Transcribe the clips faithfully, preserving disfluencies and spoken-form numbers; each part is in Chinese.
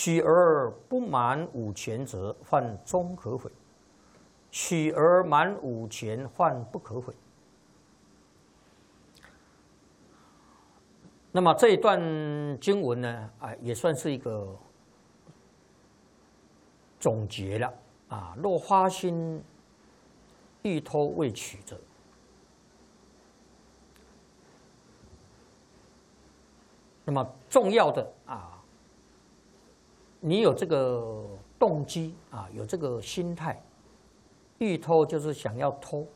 取而不满五钱者，犯中可悔；取而满五钱，犯不可悔。那么这一段经文呢，啊，也算是一个总结了啊。若花心欲偷未取者，那么重要的啊，你有这个动机啊，有这个心态，欲偷就是想要偷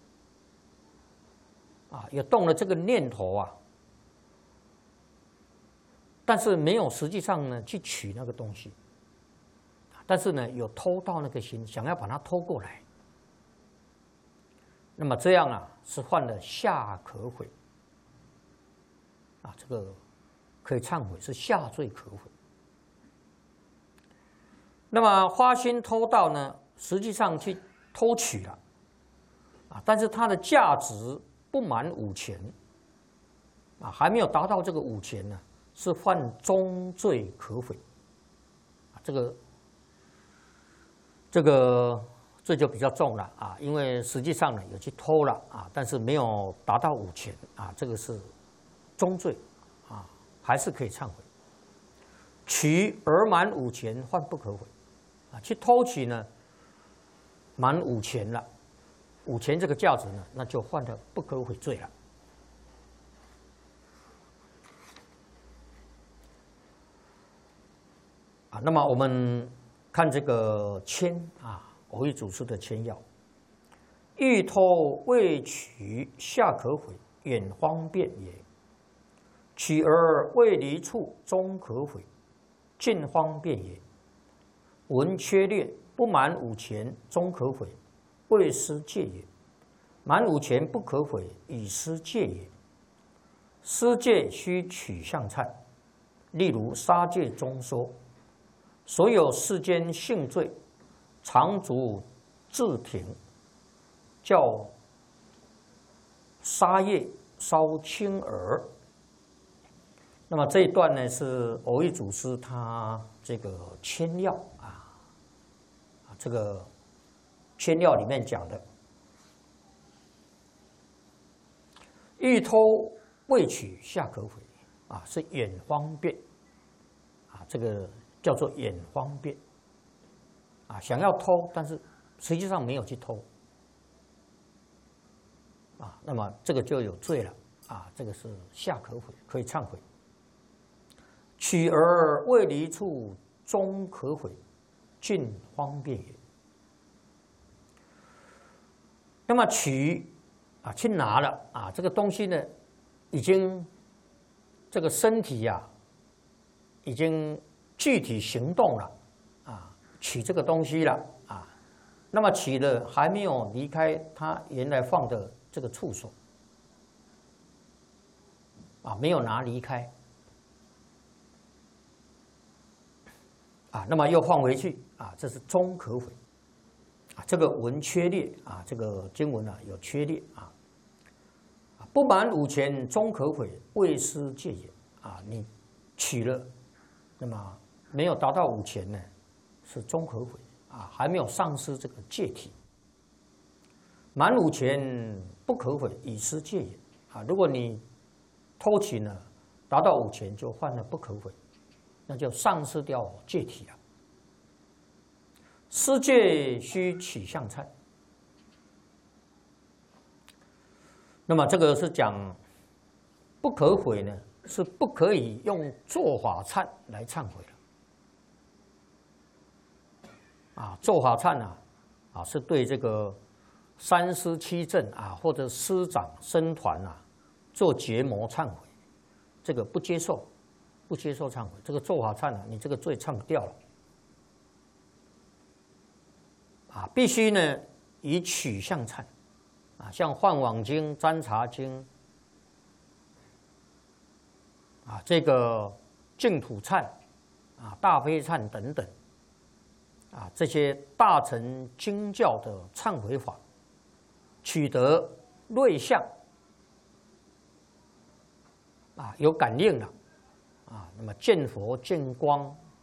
啊，有动了这个念头啊。但是没有实际上呢去取那个东西，但是呢有偷盗那个心，想要把它偷过来，那么这样啊是犯了下可悔啊，这个可以忏悔，是下罪可悔。那么花心偷盗呢，实际上去偷取了啊，但是它的价值不满五钱啊，还没有达到这个五钱呢。是犯中罪可悔，啊，这个这个罪就比较重了啊，因为实际上呢有去偷了啊，但是没有达到五钱啊，这个是中罪啊，还是可以忏悔。取而满五钱，犯不可悔啊，去偷取呢，满五钱了，五钱这个价值呢，那就犯了不可悔罪了。那么我们看这个签啊，蕅益祖师的签要：欲偷未取，下可悔，远方便也；取而未离处，中可悔，近方便也。闻缺略，不满五钱，中可悔，未失戒也；满五钱不可悔，已失戒也。失戒须取向忏，例如杀戒中说。所有世间性罪，常足自挺，叫杀业稍轻耳。那么这一段呢，是蕅益祖师他这个签要啊，啊这个签要里面讲的，欲偷未取，下可悔啊，是远方便啊，这个。叫做眼方便啊，想要偷，但是实际上没有去偷啊，那么这个就有罪了啊，这个是下可悔，可以忏悔。取而未离处，中可悔，近方便也。那么取啊，去拿了啊，这个东西呢，已经这个身体呀、啊，已经。具体行动了，啊，取这个东西了啊，那么取了还没有离开他原来放的这个处所，啊，没有拿离开，啊，那么又放回去啊，这是中可悔，啊，这个文缺略啊，这个经文啊有缺略啊，不满五钱，中可悔，未失戒也啊，你取了，那么。没有达到五钱呢，是中可悔啊，还没有丧失这个戒体。满五钱不可悔，已失戒也啊。如果你偷取呢，达到五钱就犯了不可悔，那就丧失掉戒体了。失戒须取向忏。那么这个是讲不可悔呢，是不可以用做法忏来忏悔了。啊，做法忏啊，啊是对这个三司七正啊，或者师长僧团啊，做结魔忏悔，这个不接受，不接受忏悔，这个做法忏啊，你这个罪忏不掉了。啊，必须呢以取向忏，啊，像《梵网经》《占察经》啊，这个净土忏啊、大悲忏等等。啊，这些大乘经教的忏悔法，取得瑞相，啊，有感应了，啊，那么见佛见光，